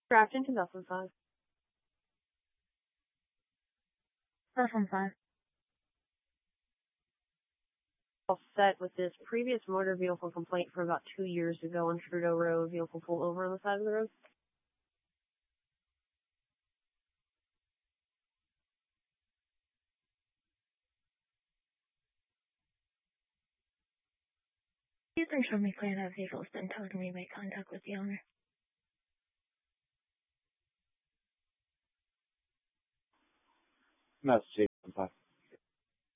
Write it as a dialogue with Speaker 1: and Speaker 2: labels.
Speaker 1: Draft in 2005.
Speaker 2: 2005.
Speaker 1: All set with this previous motor vehicle complaint from about 2 years ago on Trudeau Road. Vehicle pulled over on the side of the road.
Speaker 2: You can show me clear that vehicle's been towed and we make contact with the owner.
Speaker 3: Massachusetts.